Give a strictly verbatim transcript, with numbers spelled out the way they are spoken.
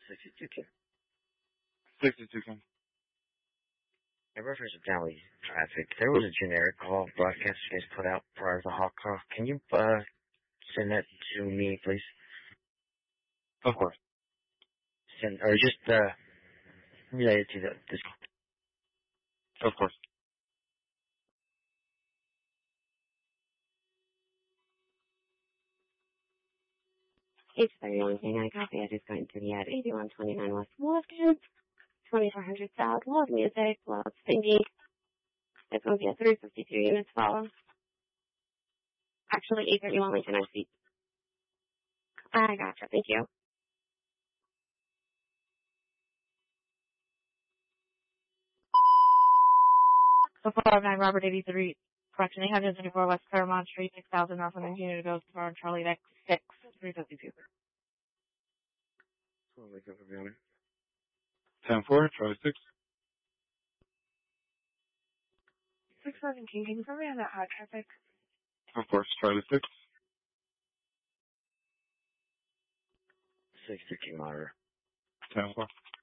sixty-two King. sixty-two King. In reference to family traffic, there was a generic call broadcast you guys put out prior to the hawk call. Can you uh, send that to me, please? Of course. Send, or just uh, related to the, this. Of course. H thirty-one King, I copy. I just got into the ad eighty-one twenty-nine West Wolfton, twenty-four hundred South, World Music, World Singing. It's going to be a three fifty-two units follow. Actually, eight thirty-one Lincoln I see. I gotcha. Thank you. So four nine Robert eighty-three, correction, eight twenty-four West Claremont Street, six thousand North and continue to go to Bar Charlie Deck six, three fifty-two. ten four, Charlie six. six thousand King, can you put me on that hot traffic? Of course, Charlie six. sixty King monitor. ten four.